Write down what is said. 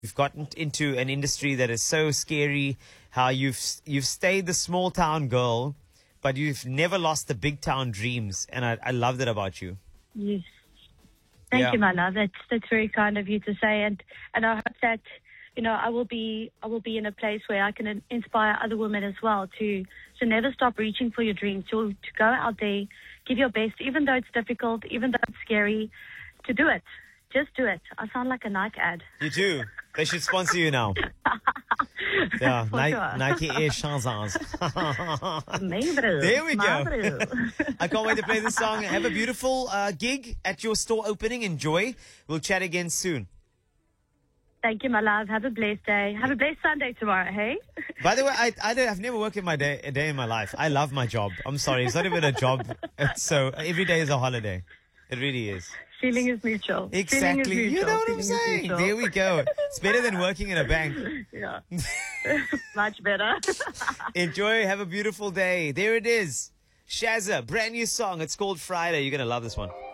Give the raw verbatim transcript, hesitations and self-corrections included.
You've gotten into an industry that is so scary. How you've you've stayed the small town girl, but you've never lost the big town dreams, and I, I love that about you. Yes. Thank Yeah. you, my love. That's that's very kind of you to say, and and I hope that you know I will be I will be in a place where I can in- inspire other women as well to to never stop reaching for your dreams, to to go out there, give your best, even though it's difficult, even though it's scary, to do it. Just do it. I sound like a Nike ad. You do. They should sponsor you now. Yeah, For Nike, sure. Nike Air Chansons. There There we go. I can't wait to play this song. Have a beautiful uh, gig at your store opening. Enjoy. We'll chat again soon. Thank you, my love. Have a blessed day. Have a blessed Sunday tomorrow, hey? By the way, I, I don't, I've never worked in my day, a day in my life. I love my job. I'm sorry. It's not even a job. It's so every day is a holiday. It really is. Feeling is mutual. Exactly. Feeling is You mutual. know what I'm Feeling is saying? mutual. There we go. It's better than working in a bank. Yeah. Much better. Enjoy. Have a beautiful day. There it is. Shazza, brand new song. It's called Friday. You're going to love this one.